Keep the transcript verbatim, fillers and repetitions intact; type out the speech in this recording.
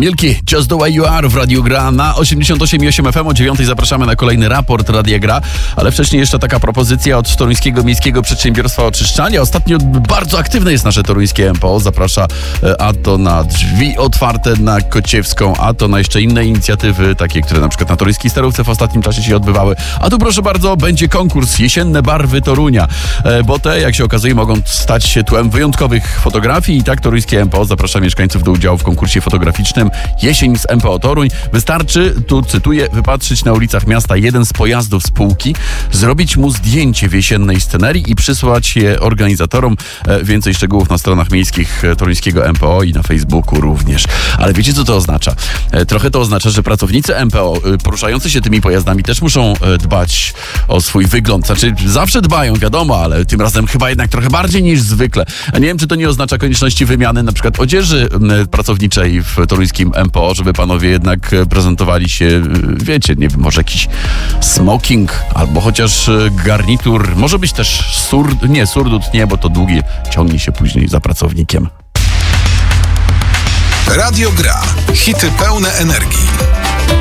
Milki, Just the Way You Are w Radiu Gra na osiemdziesiąt osiem i osiem F M. O dziewiątej zapraszamy na kolejny raport Radia Gra, ale wcześniej jeszcze taka propozycja od Toruńskiego Miejskiego Przedsiębiorstwa Oczyszczania. Ostatnio bardzo aktywne jest nasze toruńskie M P O. Zaprasza a to na drzwi otwarte na Kociewską, a to na jeszcze inne inicjatywy, takie, które na przykład na toruńskiej Starówce w ostatnim czasie się odbywały. A tu proszę bardzo, będzie konkurs Jesienne Barwy Torunia, bo te, jak się okazuje, mogą stać się tłem wyjątkowych fotografii i tak Toruńskie M P O zaprasza mieszkańców do udziału w konkursie fotograficznym Jesień z M P O Toruń. Wystarczy, tu cytuję, wypatrzyć na ulicach miasta jeden z pojazdów spółki, zrobić mu zdjęcie w jesiennej scenerii i przysłać je organizatorom. Więcej szczegółów na stronach miejskich toruńskiego M P O i na Facebooku również. Ale wiecie, co to oznacza? Trochę to oznacza, że pracownicy M P O poruszający się tymi pojazdami też muszą dbać o swój wygląd. Znaczy, zawsze dbają, wiadomo, ale tym razem chyba jednak trochę bardziej niż zwykle. A nie wiem, czy to nie oznacza konieczności wymiany na przykład odzieży pracowniczej w toruńskim M P O, żeby panowie jednak prezentowali się, wiecie, nie wiem, może jakiś smoking albo chociaż garnitur. Może być też surd, nie, surdut nie, bo to długie, ciągnie się później za pracownikiem. Radio Gra. Hity pełne energii.